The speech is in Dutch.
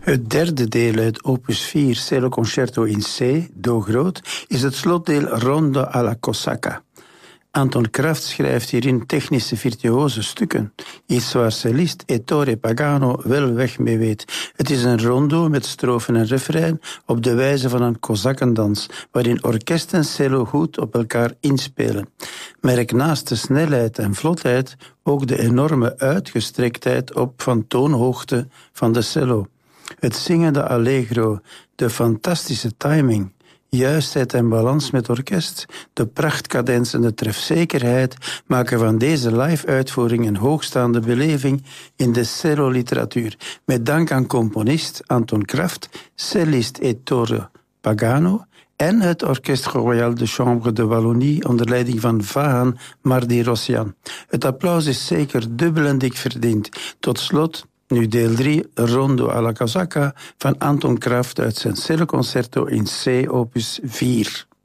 Het derde deel uit opus 4, Cello Concerto in C, Do groot, is het slotdeel Rondo alla Cossacca. Anton Kraft schrijft hierin technische virtuose stukken, iets waar cellist Ettore Pagano wel weg mee weet. Het is een rondo met strofen en refrein op de wijze van een kozakkendans, waarin orkest en cello goed op elkaar inspelen. Merk naast de snelheid en vlotheid ook de enorme uitgestrektheid op van toonhoogte van de cello. Het zingende allegro, de fantastische timing, juistheid en balans met orkest, de prachtcadens en de trefzekerheid maken van deze live-uitvoering een hoogstaande beleving in de cello-literatuur. Met dank aan componist Anton Kraft, cellist Ettore Pagano en het Orchestre Royal de Chambre de Wallonie onder leiding van Vahan Mardi-Rossian. Het applaus is zeker dubbel en dik verdiend. Tot slot nu deel 3, Rondo alla Cossacca van Anton Kraft uit zijn celloconcerto in C, opus 4.